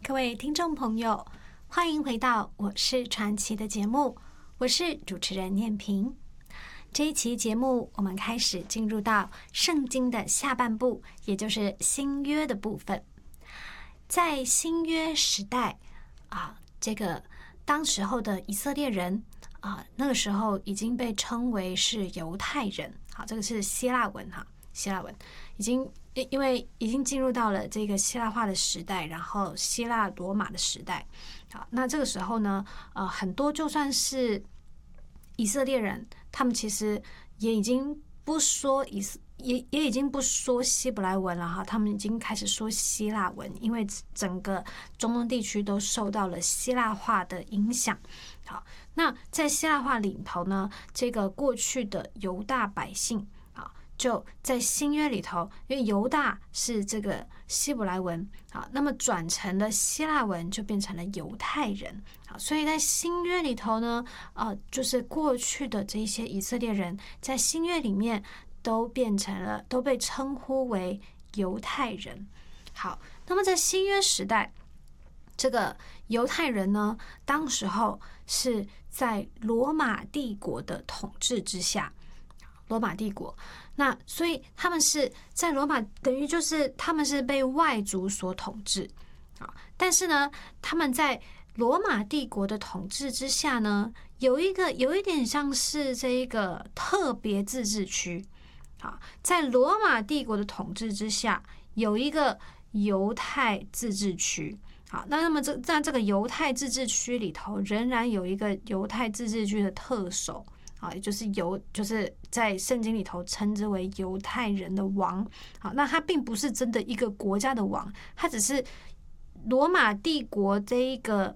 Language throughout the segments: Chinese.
各位听众朋友，欢迎回到我是传奇的节目，我是主持人念萍。这一期节目我们开始进入到圣经的下半部，也就是新约的部分。在新约时代这个当时候的以色列人那个时候已经被称为是犹太人。好，这个是希腊文希腊文因为已经进入到了这个希腊化的时代，然后希腊罗马的时代。好，那这个时候呢，很多就算是以色列人，他们其实也已经不说也已经不说希伯来文了哈，他们已经开始说希腊文，因为整个中东地区都受到了希腊化的影响。好，那在希腊化里头呢，这个过去的犹大百姓就在新约里头，因为犹大是这个希伯来文，好，那么转成了希腊文，就变成了犹太人。好，所以在新约里头呢，就是过去的这些以色列人，在新约里面都被称呼为犹太人。好，那么在新约时代，这个犹太人呢，当时候是在罗马帝国的统治之下。罗马帝国，那所以他们是在罗马，等于就是他们是被外族所统治啊。但是呢，他们在罗马帝国的统治之下呢，有一点像是这一个特别自治区啊。在罗马帝国的统治之下，有一个犹太自治区。好，那么在这个犹太自治区里头，仍然有一个犹太自治区的特首。也就是在圣经里头称之为犹太人的王。好，那他并不是真的一个国家的王，他只是罗马帝国这一个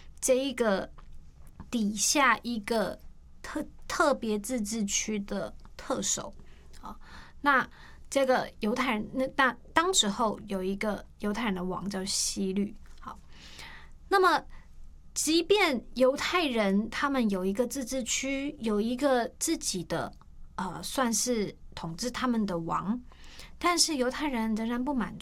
底下一个特别自治区的特首。好，那这个犹太人，那当时候有一个犹太人的王叫希律。好，那么即便犹太人他们有一个自治区，有一个自己的算是统治他们的王，但是犹太人仍然不满